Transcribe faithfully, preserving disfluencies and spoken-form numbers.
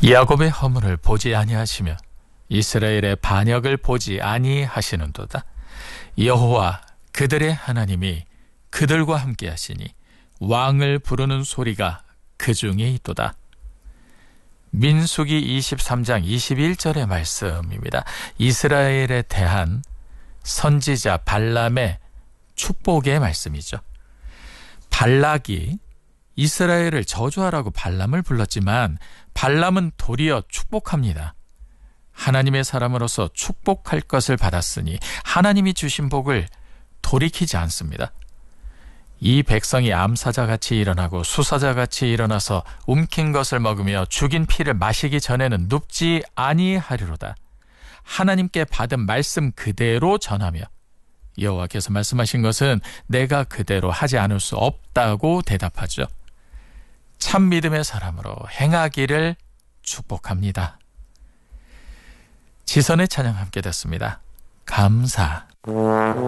야곱의 허물을 보지 아니하시며 이스라엘의 반역을 보지 아니하시는도다. 여호와 그들의 하나님이 그들과 함께 하시니 왕을 부르는 소리가 그 중에 있도다. 민수기 이십삼 장 이십일 절의 말씀입니다. 이스라엘에 대한 선지자 발람의 축복의 말씀이죠. 발락이 이스라엘을 저주하라고 발람을 불렀지만 발람은 도리어 축복합니다. 하나님의 사람으로서 축복할 것을 받았으니 하나님이 주신 복을 돌이키지 않습니다. 이 백성이 암사자같이 일어나고 수사자같이 일어나서 움킨 것을 먹으며 죽인 피를 마시기 전에는 눕지 아니하리로다. 하나님께 받은 말씀 그대로 전하며 여호와께서 말씀하신 것은 내가 그대로 하지 않을 수 없다고 대답하죠. 참 믿음의 사람으로 행하기를 축복합니다. 지선의 찬양 함께 듣습니다. 감사.